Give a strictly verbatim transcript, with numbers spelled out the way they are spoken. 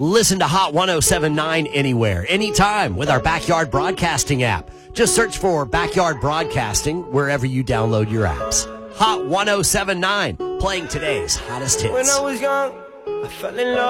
Listen to Hot one oh seven point nine anywhere, anytime with our Backyard Broadcasting app. Just search for Backyard Broadcasting wherever you download your apps. Hot one oh seven point nine, playing today's hottest hits. When I was young, I fell in love.